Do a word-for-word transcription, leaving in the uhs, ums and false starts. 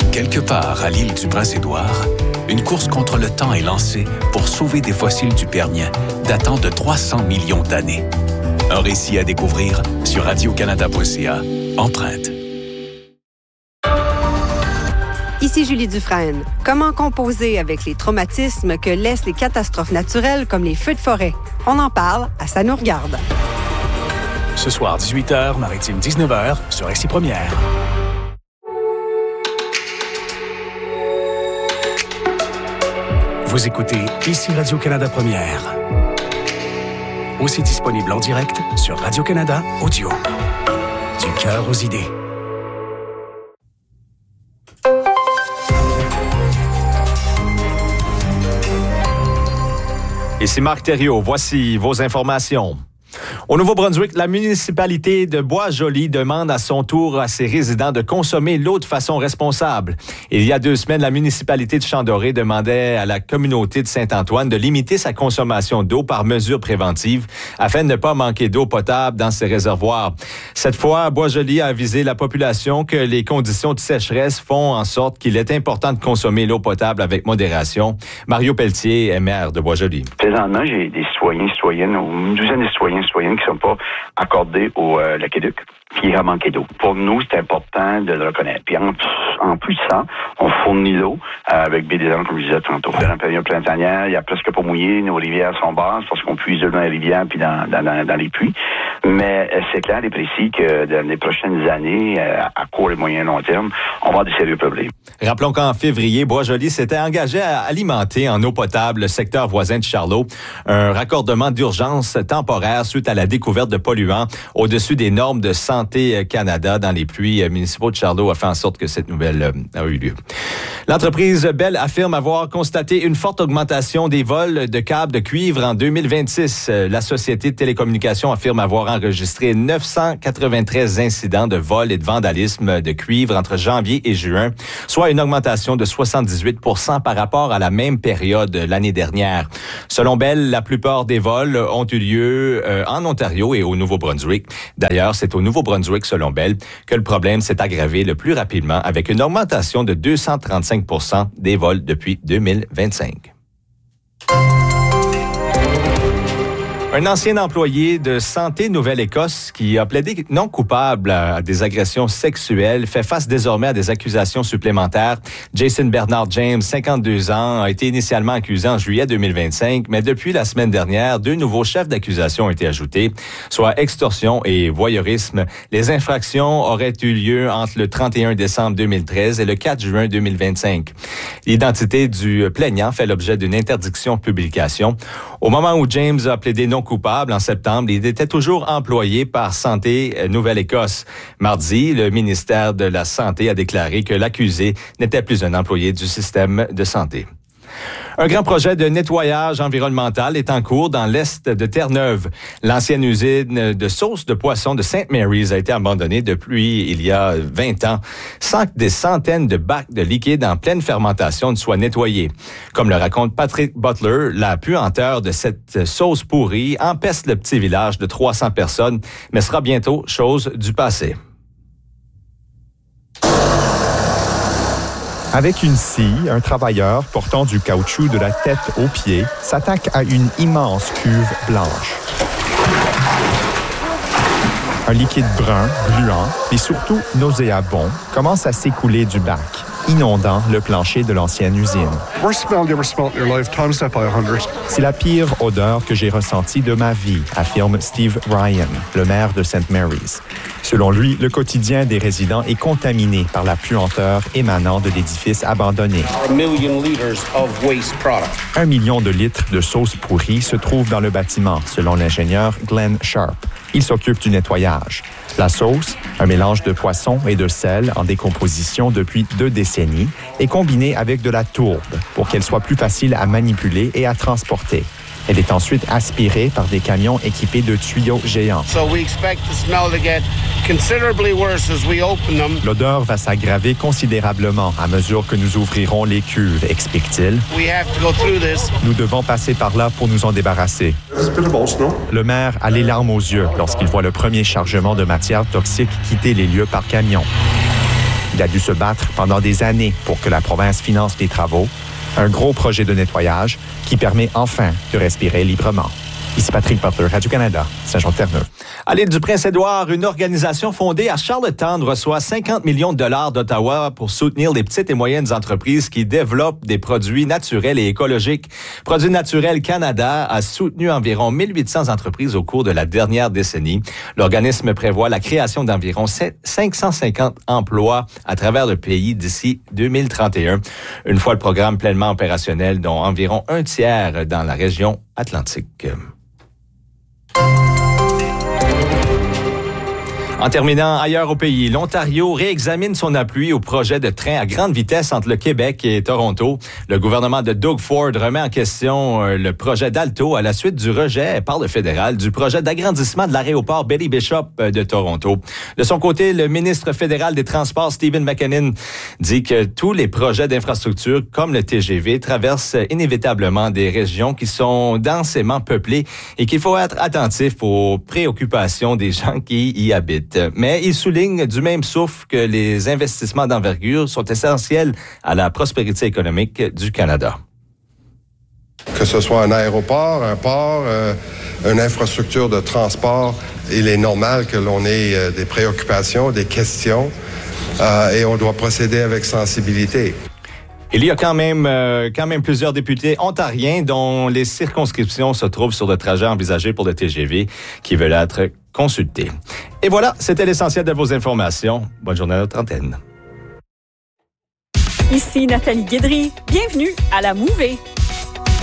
Quelque part à l'île du Prince-Édouard, une course contre le temps est lancée pour sauver des fossiles du Permien datant de trois cents millions d'années. Un récit à découvrir sur radio canada point c a. Empreinte. Ici Julie Dufresne. Comment composer avec les traumatismes que laissent les catastrophes naturelles comme les feux de forêt? On en parle à Ça nous regarde. Ce soir, dix-huit heures, Maritime dix-neuf heures, sur R C Première. Vous écoutez Ici Radio-Canada Première. Aussi disponible en direct sur Radio-Canada Audio. Du cœur aux idées. Ici Marc Thériault, voici vos informations. Au Nouveau-Brunswick, la municipalité de Bois-Joli demande à son tour à ses résidents de consommer l'eau de façon responsable. Il y a deux semaines, la municipalité de Champ-Doré demandait à la communauté de Saint-Antoine de limiter sa consommation d'eau par mesure préventive afin de ne pas manquer d'eau potable dans ses réservoirs. Cette fois, Bois-Joli a avisé la population que les conditions de sécheresse font en sorte qu'il est important de consommer l'eau potable avec modération. Mario Pelletier est maire de Bois-Joli. Présentement, j'ai des citoyens, citoyennes, une douzaine de citoyens, citoyennes qui ne sont pas accordés au euh, l'aqueduc, qui a manqué d'eau. Pour nous, c'est important de le reconnaître. Puis en, en plus de ça, on fournit l'eau euh, avec B D M, comme je disais tantôt. Dans la période printanière, il n'y a presque pas mouillé, nos rivières sont basses parce qu'on puise dans les rivières puis dans, dans, dans, dans les puits. Mais euh, c'est clair et précis que dans les prochaines années, euh, à court et moyen long terme, on va avoir des sérieux problèmes. Rappelons qu'en février, Bois-Joli s'était engagé à alimenter en eau potable le secteur voisin de Charlot. Un raccordement d'urgence temporaire suite à la découverte de polluants au-dessus des normes de Santé Canada dans les puits municipaux de Charlot a fait en sorte que cette nouvelle a eu lieu. L'entreprise Bell affirme avoir constaté une forte augmentation des vols de câbles de cuivre en deux mille vingt-six. La société de télécommunications affirme avoir enregistré neuf cent quatre-vingt-treize incidents de vol et de vandalisme de cuivre entre janvier et juin, soit une augmentation de soixante-dix-huit pour cent par rapport à la même période l'année dernière. Selon Bell, la plupart des vols ont eu lieu euh, en Ontario et au Nouveau-Brunswick. D'ailleurs, c'est au Nouveau-Brunswick, selon Bell, que le problème s'est aggravé le plus rapidement avec une augmentation de deux cent trente-cinq pour cent des vols depuis deux mille vingt-cinq. Un ancien employé de Santé Nouvelle-Écosse qui a plaidé non coupable à des agressions sexuelles fait face désormais à des accusations supplémentaires. Jason Bernard James, cinquante-deux ans, a été initialement accusé en juillet deux mille vingt-cinq, mais depuis la semaine dernière, deux nouveaux chefs d'accusation ont été ajoutés, soit extorsion et voyeurisme. Les infractions auraient eu lieu entre le trente et un décembre deux mille treize et le quatre juin deux mille vingt-cinq. L'identité du plaignant fait l'objet d'une interdiction de publication. Au moment où James a plaidé non coupable en septembre, il était toujours employé par Santé Nouvelle-Écosse. Mardi, le ministère de la Santé a déclaré que l'accusé n'était plus un employé du système de santé. Un grand projet de nettoyage environnemental est en cours dans l'est de Terre-Neuve. L'ancienne usine de sauce de poisson de Saint Mary's a été abandonnée depuis il y a vingt ans, sans que des centaines de bacs de liquide en pleine fermentation ne soient nettoyés. Comme le raconte Patrick Butler, la puanteur de cette sauce pourrie empeste le petit village de trois cents personnes, mais sera bientôt chose du passé. Avec une scie, un travailleur portant du caoutchouc de la tête aux pieds s'attaque à une immense cuve blanche. Un liquide brun, gluant et surtout nauséabond commence à s'écouler du bac, inondant le plancher de l'ancienne usine. C'est la pire odeur que j'ai ressentie de ma vie, affirme Steve Ryan, le maire de Saint Mary's. Selon lui, le quotidien des résidents est contaminé par la puanteur émanant de l'édifice abandonné. Un million de litres de sauce pourrie se trouvent dans le bâtiment, selon l'ingénieur Glenn Sharp. Il s'occupe du nettoyage. La sauce, un mélange de poisson et de sel en décomposition depuis deux décennies, est combinée avec de la tourbe pour qu'elle soit plus facile à manipuler et à transporter. Elle est ensuite aspirée par des camions équipés de tuyaux géants. L'odeur va s'aggraver considérablement à mesure que nous ouvrirons les cuves, explique-t-il. Nous devons passer par là pour nous en débarrasser. Le maire a les larmes aux yeux lorsqu'il voit le premier chargement de matière toxique quitter les lieux par camion. Il a dû se battre pendant des années pour que la province finance les travaux. Un gros projet de nettoyage qui permet enfin de respirer librement. Ici Patrick Butler, Radio-Canada, Saint-Jean-de-Terre-Neuve. À l'île du Prince-Édouard, une organisation fondée à Charlottetown reçoit cinquante millions de dollars d'Ottawa pour soutenir les petites et moyennes entreprises qui développent des produits naturels et écologiques. Produits Naturels Canada a soutenu environ mille huit cents entreprises au cours de la dernière décennie. L'organisme prévoit la création d'environ cinq cent cinquante emplois à travers le pays d'ici deux mille trente et un. Une fois le programme pleinement opérationnel, dont environ un tiers dans la région atlantique. En terminant, ailleurs au pays, l'Ontario réexamine son appui au projet de train à grande vitesse entre le Québec et Toronto. Le gouvernement de Doug Ford remet en question euh, le projet d'Alto à la suite du rejet par le fédéral du projet d'agrandissement de l'aéroport Billy Bishop de Toronto. De son côté, le ministre fédéral des Transports, Stephen McKinnon, dit que tous les projets d'infrastructure, comme le T G V, traversent inévitablement des régions qui sont densément peuplées et qu'il faut être attentif aux préoccupations des gens qui y habitent. Mais il souligne du même souffle que les investissements d'envergure sont essentiels à la prospérité économique du Canada. Que ce soit un aéroport, un port, euh, une infrastructure de transport, il est normal que l'on ait euh, des préoccupations, des questions, euh, et on doit procéder avec sensibilité. Il y a quand même, euh, quand même plusieurs députés ontariens dont les circonscriptions se trouvent sur le trajet envisagé pour le T G V qui veulent être consultés. Et voilà, c'était l'essentiel de vos informations. Bonne journée à notre antenne. Ici Nathalie Guédry. Bienvenue à la Mouvée.